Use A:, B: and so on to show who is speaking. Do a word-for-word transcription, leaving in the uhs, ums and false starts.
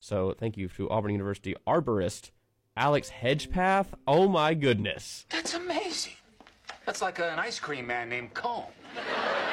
A: So thank you to Auburn University arborist Alex Hedgepath. Oh my goodness.
B: That's amazing. That's like an ice cream man named Cone.